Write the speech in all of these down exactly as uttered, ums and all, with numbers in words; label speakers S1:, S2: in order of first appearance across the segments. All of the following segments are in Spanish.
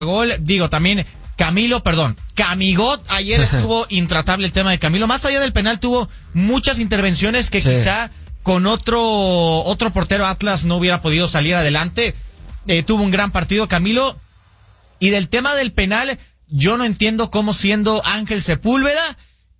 S1: gol, digo, también Camilo, perdón, Camigot, ayer estuvo intratable el tema de Camilo, más allá del penal tuvo muchas intervenciones que sí. quizá con otro otro portero Atlas no hubiera podido salir adelante, eh, tuvo un gran partido Camilo, y del tema del penal, yo no entiendo cómo siendo Ángel Sepúlveda,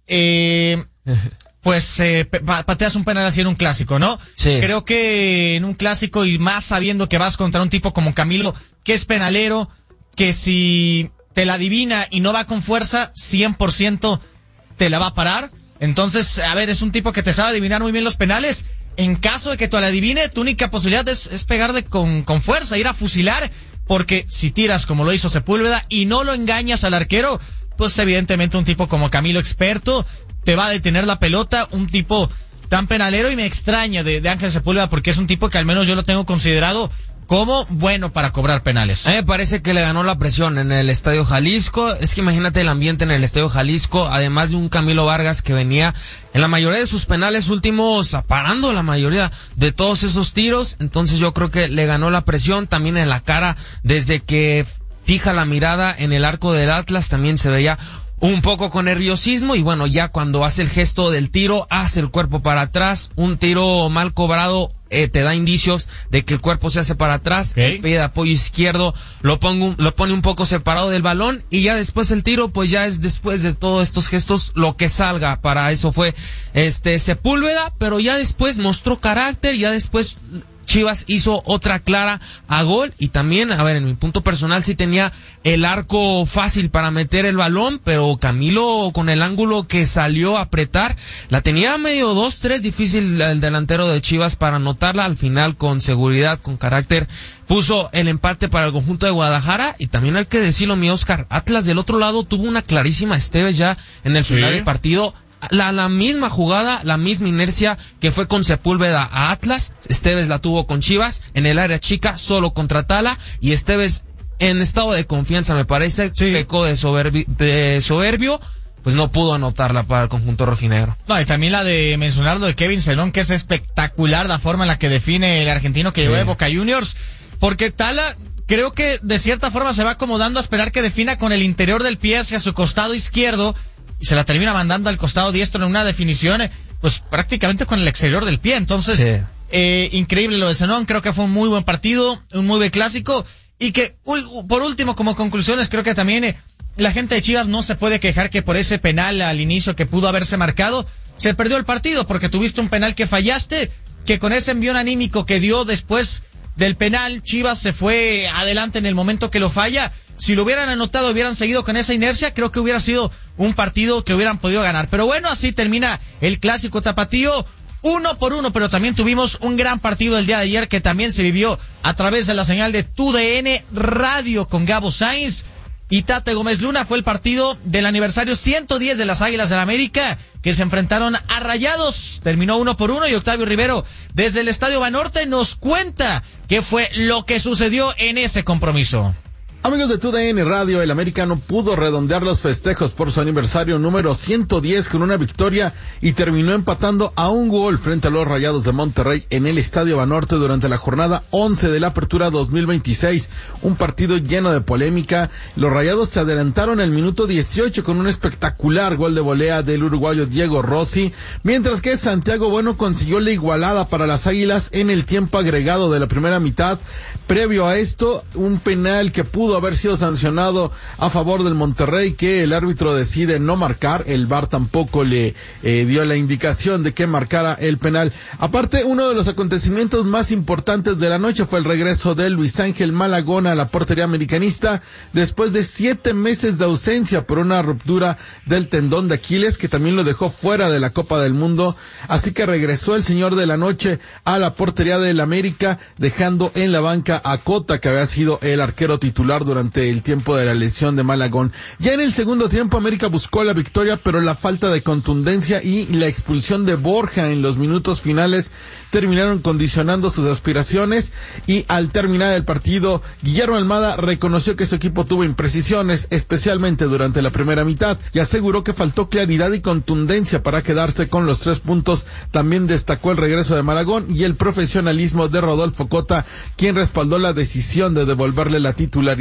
S1: eh, pues eh, pateas un penal así en un clásico, ¿no?
S2: Sí.
S1: Creo que en un clásico y más sabiendo que vas contra un tipo como Camilo, que es penalero, que si te la adivina y no va con fuerza, cien por ciento te la va a parar. Entonces, a ver, es un tipo que te sabe adivinar muy bien los penales. En caso de que tú la adivine, tu única posibilidad es, es pegarle con, con fuerza, ir a fusilar, porque si tiras como lo hizo Sepúlveda y no lo engañas al arquero, pues evidentemente un tipo como Camilo experto te va a detener la pelota, un tipo tan penalero, y me extraña de, de Ángel Sepúlveda porque es un tipo que al menos yo lo tengo considerado como bueno para cobrar penales.
S2: A mí me parece que le ganó la presión en el Estadio Jalisco. Es que imagínate el ambiente en el Estadio Jalisco, además de un Camilo Vargas que venía en la mayoría de sus penales últimos parando la mayoría de todos esos tiros. Entonces yo creo que le ganó la presión también en la cara, desde que fija la mirada en el arco del Atlas, también se veía un poco con nerviosismo, y bueno, ya cuando hace el gesto del tiro, hace el cuerpo para atrás, un tiro mal cobrado, eh, te da indicios de que el cuerpo se hace para atrás,
S1: okay.
S2: El pie de apoyo izquierdo lo, pongo, lo pone un poco separado del balón, y ya después el tiro, pues ya es después de todos estos gestos lo que salga. Para eso fue este Sepúlveda, pero ya después mostró carácter, ya después Chivas hizo otra clara a gol, y también, a ver, en mi punto personal sí tenía el arco fácil para meter el balón, pero Camilo con el ángulo que salió a apretar, la tenía medio dos, tres difícil el delantero de Chivas para anotarla. Al final, con seguridad, con carácter, puso el empate para el conjunto de Guadalajara. Y también hay que decirlo, mi Oscar, Atlas del otro lado tuvo una clarísima Esteves ya en el final ¿Sí? del partido. La, la misma jugada, la misma inercia que fue con Sepúlveda a Atlas, Esteves la tuvo con Chivas, en el área chica, solo contra Tala, y Esteves en estado de confianza, me parece, sí. pecó de, soberbi- de soberbio, pues no pudo anotarla para el conjunto rojinegro.
S1: No, y también la de mencionar lo de Kevin Celón, que es espectacular la forma en la que define el argentino que sí. llegó de Boca Juniors, porque Tala creo que de cierta forma se va acomodando a esperar que defina con el interior del pie hacia su costado izquierdo, y se la termina mandando al costado diestro en una definición, pues prácticamente con el exterior del pie. Entonces, sí. eh, increíble lo de Zenón. Creo que fue un muy buen partido, un muy buen clásico, y que por último, como conclusiones, creo que también eh, la gente de Chivas no se puede quejar que por ese penal al inicio que pudo haberse marcado, se perdió el partido, porque tuviste un penal que fallaste, que con ese envión anímico que dio después del penal, Chivas se fue adelante en el momento que lo falla. Si lo hubieran anotado, hubieran seguido con esa inercia, creo que hubiera sido un partido que hubieran podido ganar. Pero bueno, así termina el clásico tapatío, uno por uno, pero también tuvimos un gran partido el día de ayer que también se vivió a través de la señal de Tu D N Radio con Gabo Sainz y Tate Gómez Luna. Fue el partido del aniversario ciento diez de las Águilas del la América, que se enfrentaron a Rayados. Terminó uno por uno, y Octavio Rivero desde el Estadio Banorte nos cuenta qué fue lo que sucedió en ese compromiso.
S3: Amigos de Tu D N Radio, el americano pudo redondear los festejos por su aniversario número ciento diez con una victoria y terminó empatando a un gol frente a los Rayados de Monterrey en el Estadio Banorte durante la jornada once de la Apertura dos mil veintiséis. Un partido lleno de polémica. Los Rayados se adelantaron el minuto dieciocho con un espectacular gol de volea del uruguayo Diego Rossi, mientras que Santiago Bueno consiguió la igualada para las Águilas en el tiempo agregado de la primera mitad. Previo a esto, un penal que pudo haber sido sancionado a favor del Monterrey, que el árbitro decide no marcar. El V A R tampoco le eh, dio la indicación de que marcara el penal. Aparte, uno de los acontecimientos más importantes de la noche fue el regreso de Luis Ángel Malagón a la portería americanista después de siete meses de ausencia por una ruptura del tendón de Aquiles, que también lo dejó fuera de la Copa del Mundo. Así que regresó el señor de la noche a la portería del América, dejando en la banca a Cota, que había sido el arquero titular durante el tiempo de la lesión de Malagón. Ya en el segundo tiempo América buscó la victoria, pero la falta de contundencia y la expulsión de Borja en los minutos finales terminaron condicionando sus aspiraciones, y al terminar el partido, Guillermo Almada reconoció que su equipo tuvo imprecisiones, especialmente durante la primera mitad, y aseguró que faltó claridad y contundencia para quedarse con los tres puntos. También destacó el regreso de Malagón y el profesionalismo de Rodolfo Cota, quien respaldó la decisión de devolverle la titularidad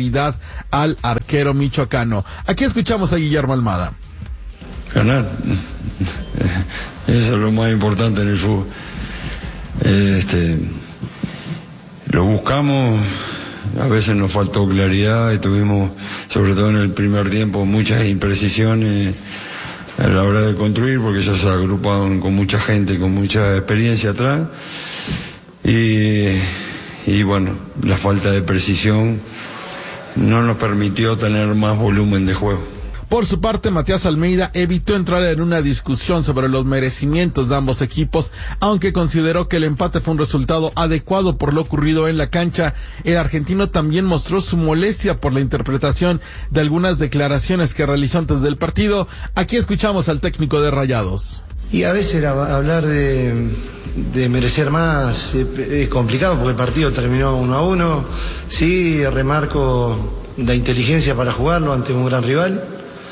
S3: seguridad al arquero michoacano. Aquí escuchamos a Guillermo Almada.
S4: Ganar, eso es lo más importante en el fútbol. Este, lo buscamos, a veces nos faltó claridad y tuvimos, sobre todo en el primer tiempo, muchas imprecisiones a la hora de construir, porque ya se agrupaban con mucha gente, con mucha experiencia atrás, y, y bueno, la falta de precisión no nos permitió tener más volumen de juego.
S3: Por su parte, Matías Almeida evitó entrar en una discusión sobre los merecimientos de ambos equipos, aunque consideró que el empate fue un resultado adecuado por lo ocurrido en la cancha. El argentino también mostró su molestia por la interpretación de algunas declaraciones que realizó antes del partido. Aquí escuchamos al técnico de Rayados.
S5: Y a veces hablar de, de merecer más es complicado porque el partido terminó uno a uno. Sí, remarco la inteligencia para jugarlo ante un gran rival.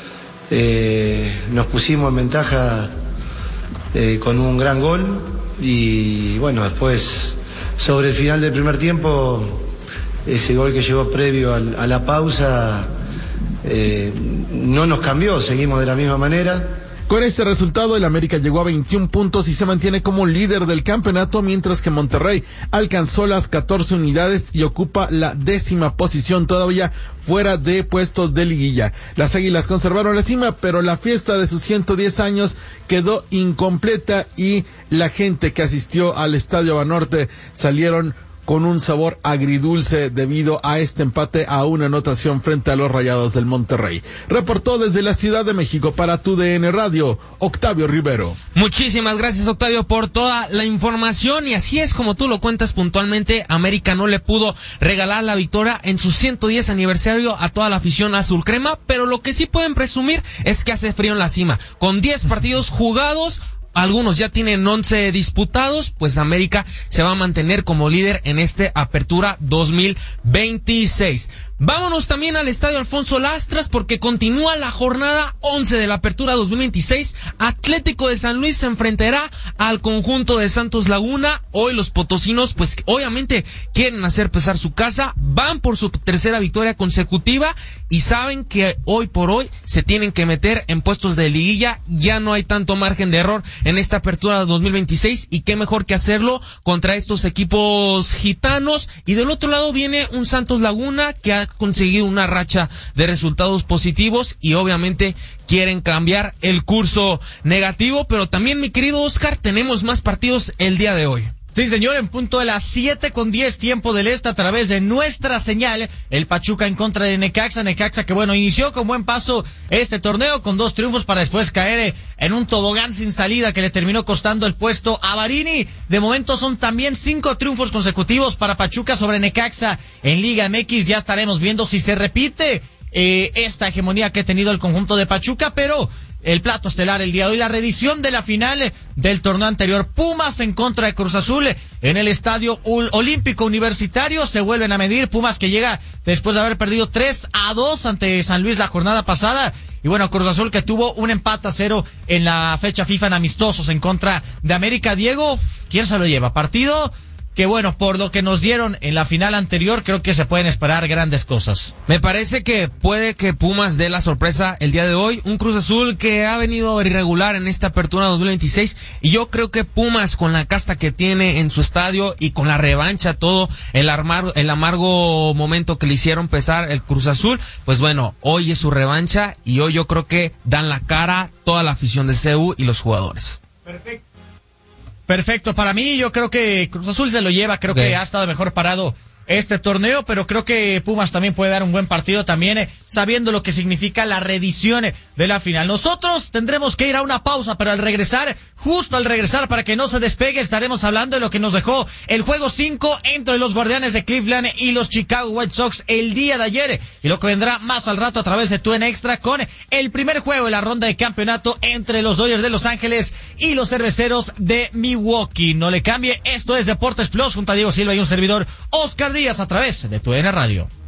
S5: Eh, nos pusimos en ventaja eh, con un gran gol y bueno, después sobre el final del primer tiempo, ese gol que llegó previo al, a la pausa eh, no nos cambió, seguimos de la misma manera.
S3: Con este resultado, el América llegó a veintiún puntos y se mantiene como líder del campeonato, mientras que Monterrey alcanzó las catorce unidades y ocupa la décima posición, todavía fuera de puestos de liguilla. Las Águilas conservaron la cima, pero la fiesta de sus ciento diez años quedó incompleta y la gente que asistió al Estadio Banorte salieron con un sabor agridulce debido a este empate a una anotación frente a los Rayados del Monterrey. Reportó desde la Ciudad de México para Tu D N Radio, Octavio Rivero.
S2: Muchísimas gracias, Octavio, por toda la información, y así es como tú lo cuentas puntualmente. América no le pudo regalar la victoria en su ciento diez aniversario a toda la afición azul crema, pero lo que sí pueden presumir es que hace frío en la cima. Con diez partidos jugados, algunos ya tienen once disputados, pues América se va a mantener como líder en este Apertura dos mil veintiséis. Vámonos también al Estadio Alfonso Lastras porque continúa la jornada once de la Apertura dos mil veintiséis. Atlético de San Luis se enfrentará al conjunto de Santos Laguna. Hoy los potosinos, pues obviamente quieren hacer pesar su casa, van por su tercera victoria consecutiva y saben que hoy por hoy se tienen que meter en puestos de liguilla. Ya no hay tanto margen de error en esta Apertura dos mil veintiséis y qué mejor que hacerlo contra estos equipos gitanos. Y del otro lado viene un Santos Laguna que ha conseguido una racha de resultados positivos y obviamente quieren cambiar el curso negativo. Pero también, mi querido Oscar, tenemos más partidos el día de hoy.
S1: Sí, señor, en punto de las siete con diez, tiempo del este, a través de nuestra señal, el Pachuca en contra de Necaxa. Necaxa que, bueno, inició con buen paso este torneo con dos triunfos para después caer en un tobogán sin salida que le terminó costando el puesto a Barini. De momento son también cinco triunfos consecutivos para Pachuca sobre Necaxa en Liga M X. Ya estaremos viendo si se repite eh, esta hegemonía que ha tenido el conjunto de Pachuca, pero el plato estelar el día de hoy, la reedición de la final del torneo anterior, Pumas en contra de Cruz Azul en el Estadio Olímpico Universitario. Se vuelven a medir, Pumas que llega después de haber perdido tres a dos ante San Luis la jornada pasada. Y bueno, Cruz Azul que tuvo un empate a cero en la fecha FIFA en amistosos en contra de América. Diego, ¿quién se lo lleva? Partido que, bueno, por lo que nos dieron en la final anterior, creo que se pueden esperar grandes cosas.
S2: Me parece que puede que Pumas dé la sorpresa el día de hoy. Un Cruz Azul que ha venido irregular en esta Apertura dos mil veintiséis. Y yo creo que Pumas, con la casta que tiene en su estadio y con la revancha, todo el, armar, el amargo momento que le hicieron pesar el Cruz Azul, pues bueno, hoy es su revancha y hoy yo creo que dan la cara toda la afición de C U y los jugadores.
S1: Perfecto. Perfecto, para mí yo creo que Cruz Azul se lo lleva, creo okay. que ha estado mejor parado este torneo, pero creo que Pumas también puede dar un buen partido también, eh, sabiendo lo que significa la reedición eh, de la final. Nosotros tendremos que ir a una pausa, pero al regresar, justo al regresar, para que no se despegue, estaremos hablando de lo que nos dejó el juego cinco entre los Guardianes de Cleveland y los Chicago White Sox el día de ayer, y lo que vendrá más al rato a través de Tu N Extra con el primer juego de la ronda de campeonato entre los Dodgers de Los Ángeles y los Cerveceros de Milwaukee. No le cambie, esto es Deportes Plus junto a Diego Silva y un servidor, Oscar Díaz, a través de Tu N Radio.